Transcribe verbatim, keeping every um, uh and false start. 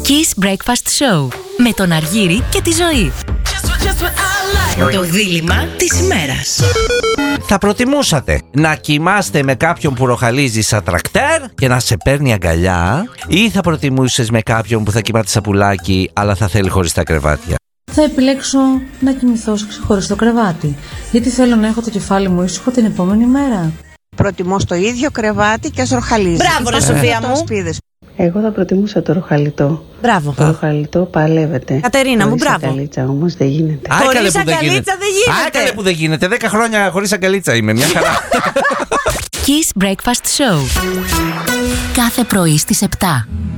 Kiss Breakfast Show με τον Αργύρη και τη Ζωή. Το δίλημμα της ημέρας. Θα προτιμούσατε να κοιμάστε με κάποιον που ροχαλίζει σαν τρακτέρ και να σε παίρνει αγκαλιά, ή θα προτιμούσες με κάποιον που θα κοιμάται σαν πουλάκι αλλά θα θέλει χωριστά κρεβάτια? Θα επιλέξω να κοιμηθώ σε ξεχωριστό κρεβάτι, γιατί θέλω να έχω το κεφάλι μου ήσυχο την επόμενη μέρα. Προτιμώ στο ίδιο κρεβάτι και ας ροχαλίζει. Μπράβο ρε Σοφία μου. Εγώ θα προτιμούσα το ροχαλιτό. Μπράβο. Το ροχαλιτό παλεύεται. Κατερίνα μου, μπράβο. Χωρίς αγκαλίτσα όμως δεν γίνεται. Χωρίς αγκαλίτσα δεν γίνεται. Άκαλε που δεν γίνεται. Δέκα χρόνια χωρίς αγκαλίτσα είμαι. Μια χαρά. Kiss Breakfast Show. Κάθε πρωί στις επτά.